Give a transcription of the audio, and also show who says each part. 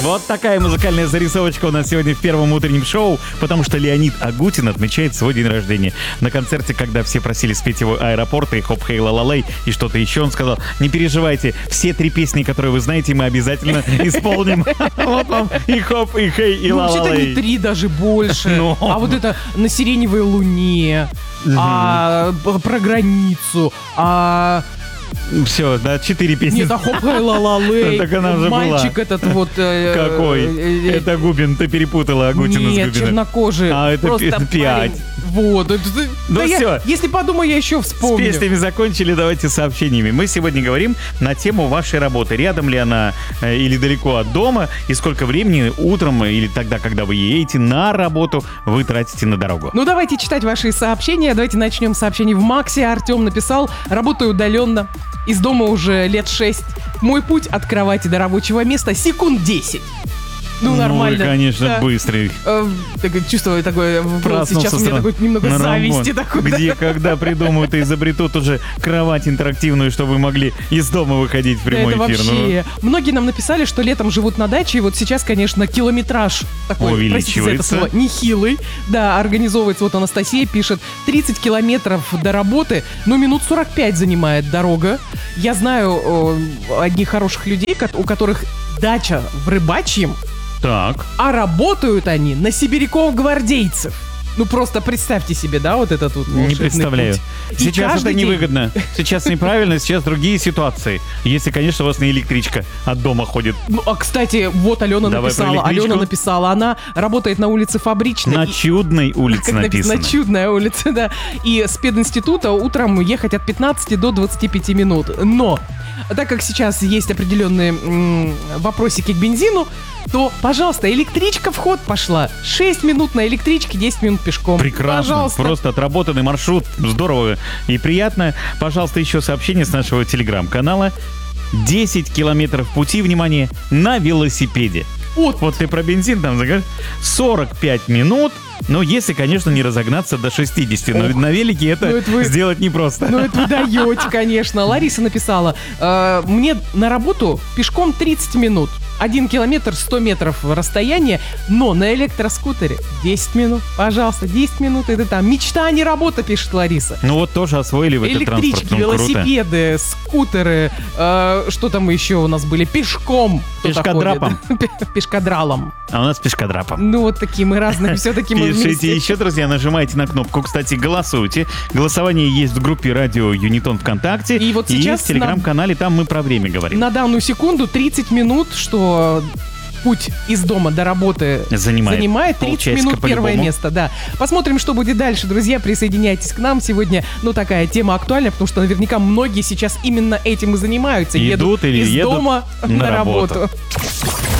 Speaker 1: Вот такая музыкальная зарисовочка у нас сегодня в первом утреннем шоу, потому что Леонид Агутин отмечает свой день рождения. На концерте, когда все просили спеть его «Аэропорт» и «Хоп, хей, ла-ла-лей» и что-то еще, он сказал: не переживайте, все 3 песни, которые вы знаете, мы обязательно исполним. Вот вам и «Хоп», и «Хей», и «ла-ла-лей».
Speaker 2: Вообще-то не 3, даже больше. А вот это «На сиреневой луне», про границу,
Speaker 1: Все, да, 4 песни.
Speaker 2: Нет, «Хоп, хей, ла-ла-лей»,
Speaker 1: Так она уже
Speaker 2: мальчик
Speaker 1: была.
Speaker 2: этот вот...
Speaker 1: Какой? Это Губин, ты перепутала Агутина с Губиным.
Speaker 2: Нет, чернокожий.
Speaker 1: А, это
Speaker 2: просто
Speaker 1: 5.
Speaker 2: парень. Вот.
Speaker 1: Ну все.
Speaker 2: Если подумаю, я еще
Speaker 1: С
Speaker 2: вспомню.
Speaker 1: песнями закончили, давайте сообщениями. Мы сегодня говорим на тему вашей работы. Рядом ли она или далеко от дома? И сколько времени утром или тогда, когда вы едете на работу, вы тратите на дорогу?
Speaker 2: Ну, давайте читать ваши сообщения. Давайте начнем с сообщений в Максе. Артем написал: работаю удаленно. Из дома уже лет 6. Мой путь от кровати до рабочего места секунд 10. Ну, нормально.
Speaker 1: Ну, конечно,
Speaker 2: да.
Speaker 1: быстрый.
Speaker 2: Чувствую такое в голосе. Сейчас у меня
Speaker 1: сразу
Speaker 2: такой немного
Speaker 1: на
Speaker 2: зависти.
Speaker 1: рамон.
Speaker 2: Такой,
Speaker 1: Где, когда придумают и изобретут уже кровать интерактивную, чтобы вы могли из дома выходить в прямой
Speaker 2: это
Speaker 1: эфир.
Speaker 2: Вообще. Многие нам написали, что летом живут на даче, и вот сейчас, конечно, километраж такой, простите за это слово, нехилый. Да, организовывается, вот Анастасия пишет, 30 километров до работы, но минут 45 занимает дорога. Я знаю одних хороших людей, у которых дача в Рыбачьем,
Speaker 1: Так.
Speaker 2: а работают они на сибиряков-гвардейцев. Ну просто представьте себе, да, вот этот вот
Speaker 1: Не представляю.
Speaker 2: путь.
Speaker 1: Сейчас это невыгодно. Сейчас неправильно, сейчас другие ситуации. Если, конечно, у вас не электричка от дома ходит.
Speaker 2: Ну, кстати, вот Алена
Speaker 1: Давай про
Speaker 2: написала.
Speaker 1: электричку.
Speaker 2: Алена написала, она работает на улице Фабричной.
Speaker 1: На Чудной улице
Speaker 2: Как написано,
Speaker 1: написано.
Speaker 2: Чудная улица, да. И с пединститута утром ехать от 15 до 25 минут. Но, так как сейчас есть определенные вопросики к бензину, то, пожалуйста, электричка в ход пошла. 6 минут на электричке, 10 минут пешком.
Speaker 1: Прекрасно,
Speaker 2: Пожалуйста.
Speaker 1: просто отработанный маршрут, здорово и приятно. Пожалуйста, еще сообщение с нашего телеграм-канала. 10 километров пути, внимание, на велосипеде. Вот ты про бензин там заговоришь. 45 минут, но если, конечно, не разогнаться до 60. Но на велике это сделать непросто.
Speaker 2: Ну это вы даете, конечно. Лариса написала, мне на работу пешком 30 минут. 1 километр 100 метров расстояние, но на электроскутере 10 минут. Пожалуйста, 10 минут, это там мечта, а не работа, пишет Лариса.
Speaker 1: Ну вот тоже освоили в этот транспорт.
Speaker 2: Электрички, велосипеды, скутеры, что там еще у нас были? Пешком.
Speaker 1: Пешкодрапом.
Speaker 2: Пешкодралом.
Speaker 1: А у нас пешкодрапом.
Speaker 2: Ну вот такие мы разные, все-таки мы
Speaker 1: Пишите
Speaker 2: вместе.
Speaker 1: еще, друзья, нажимайте на кнопку. Кстати, голосуйте. Голосование есть в группе радио Юнитон ВКонтакте.
Speaker 2: И вот сейчас
Speaker 1: в телеграм-канале, там мы про время говорим.
Speaker 2: На данную секунду 30 минут, что путь из дома до работы занимает 30 минут первое место, да. Посмотрим, что будет дальше, друзья. Присоединяйтесь к нам. Сегодня, такая тема актуальная, потому что наверняка многие сейчас именно этим и занимаются.
Speaker 1: Идут или
Speaker 2: из
Speaker 1: едут
Speaker 2: дома на работу.